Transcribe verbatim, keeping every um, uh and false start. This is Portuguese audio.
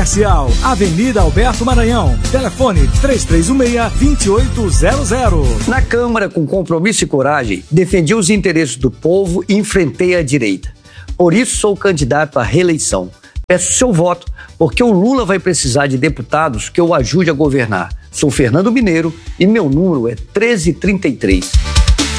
Comercial, Avenida Alberto Maranhão. Telefone três três um seis, dois oito zero zero. Na Câmara, com compromisso e coragem, defendi os interesses do povo e enfrentei a direita. Por isso sou candidato à reeleição. Peço seu voto, porque o Lula vai precisar de deputados que o ajude a governar. Sou Fernando Mineiro e meu número é treze trinta e três.